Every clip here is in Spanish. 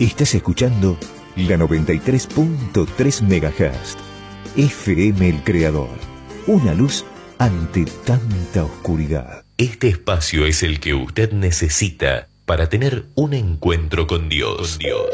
Estás escuchando la 93.3 MHz. FM El Creador. Una luz ante tanta oscuridad. Este espacio es el que usted necesita para tener un encuentro con Dios. Señor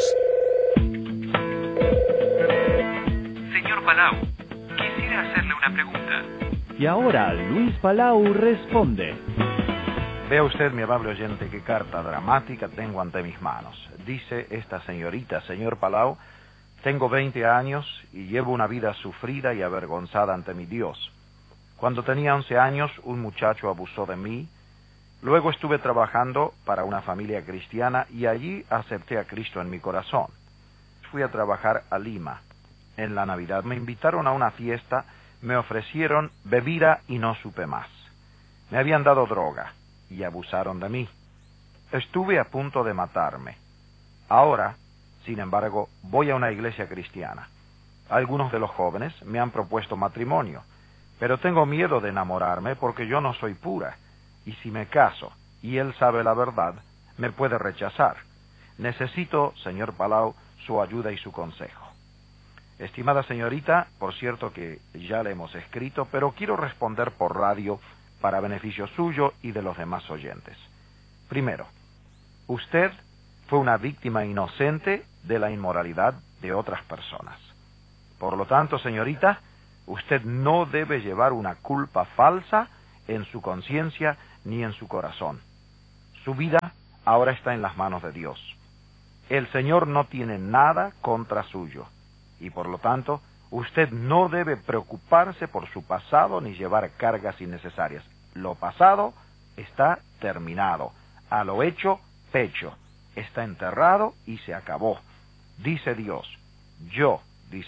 Palau, quisiera hacerle una pregunta. Y ahora Luis Palau responde. Vea usted, mi amable oyente, qué carta dramática tengo ante mis manos. Dice esta señorita: señor Palau, tengo 20 años y llevo una vida sufrida y avergonzada ante mi Dios. Cuando tenía 11 años, un muchacho abusó de mí. Luego estuve trabajando para una familia cristiana y allí acepté a Cristo en mi corazón. Fui a trabajar a Lima. En la Navidad me invitaron a una fiesta, me ofrecieron bebida y no supe más. Me habían dado droga y abusaron de mí. Estuve a punto de matarme. Ahora, sin embargo, voy a una iglesia cristiana. Algunos de los jóvenes me han propuesto matrimonio, pero tengo miedo de enamorarme porque yo no soy pura, y si me caso y él sabe la verdad, me puede rechazar. Necesito, señor Palau, su ayuda y su consejo. Estimada señorita, por cierto que ya le hemos escrito, pero quiero responder por radio para beneficio suyo y de los demás oyentes. Primero, usted fue una víctima inocente de la inmoralidad de otras personas. Por lo tanto, señorita, usted no debe llevar una culpa falsa en su conciencia ni en su corazón. Su vida ahora está en las manos de Dios. El Señor no tiene nada contra suyo, y por lo tanto, usted no debe preocuparse por su pasado ni llevar cargas innecesarias. Lo pasado está terminado. A lo hecho, pecho. Está enterrado y se acabó. Dice Dios, yo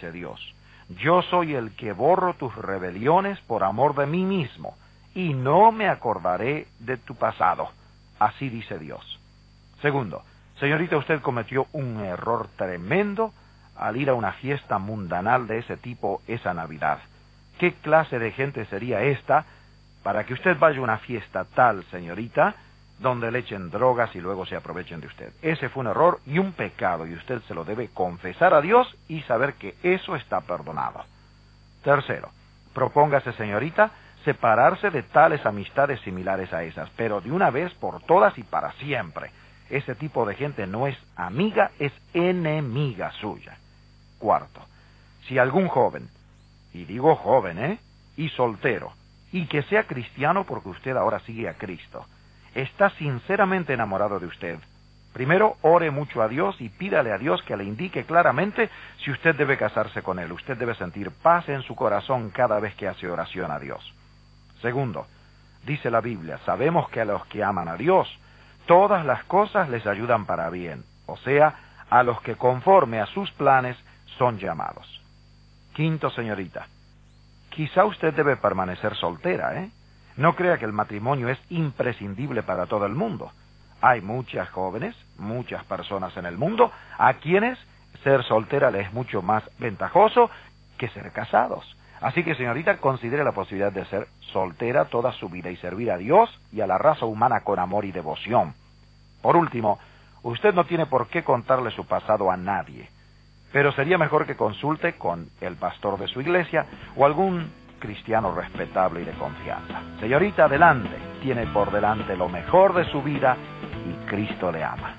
soy el que borro tus rebeliones por amor de mí mismo, y no me acordaré de tu pasado. Así dice Dios. Segundo, señorita, usted cometió un error tremendo al ir a una fiesta mundanal de ese tipo esa Navidad. ¿Qué clase de gente sería esta para que usted vaya a una fiesta tal, señorita, donde le echen drogas y luego se aprovechen de usted? Ese fue un error y un pecado, y usted se lo debe confesar a Dios y saber que eso está perdonado. Tercero, propóngase, señorita, separarse de tales amistades similares a esas, pero de una vez por todas y para siempre. Ese tipo de gente no es amiga, es enemiga suya. Cuarto, si algún joven, y digo joven, y soltero, y que sea cristiano porque usted ahora sigue a Cristo, está sinceramente enamorado de usted, primero ore mucho a Dios y pídale a Dios que le indique claramente si usted debe casarse con él. Usted debe sentir paz en su corazón cada vez que hace oración a Dios. Segundo, dice la Biblia, sabemos que a los que aman a Dios, todas las cosas les ayudan para bien, o sea, a los que conforme a sus planes son llamados. Quinto, señorita, quizá usted debe permanecer soltera, No crea que el matrimonio es imprescindible para todo el mundo. Hay muchas jóvenes, muchas personas en el mundo, a quienes ser soltera les es mucho más ventajoso que ser casados. Así que, señorita, considere la posibilidad de ser soltera toda su vida y servir a Dios y a la raza humana con amor y devoción. Por último, usted no tiene por qué contarle su pasado a nadie, pero sería mejor que consulte con el pastor de su iglesia o algún cristiano respetable y de confianza. Señorita, adelante, tiene por delante lo mejor de su vida y Cristo le ama.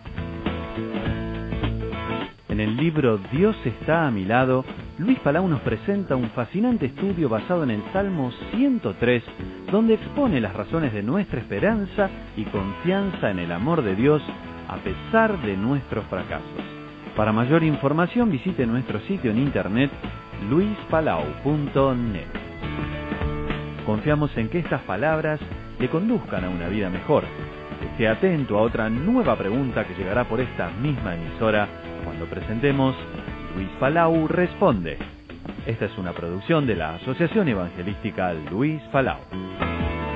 En el libro Dios está a mi lado, Luis Palau nos presenta un fascinante estudio basado en el Salmo 103, donde expone las razones de nuestra esperanza y confianza en el amor de Dios a pesar de nuestros fracasos. Para mayor información visite nuestro sitio en internet luispalau.net. Confiamos en que estas palabras le conduzcan a una vida mejor. Esté atento a otra nueva pregunta que llegará por esta misma emisora cuando presentemos Luis Palau Responde. Esta es una producción de la Asociación Evangelística Luis Palau.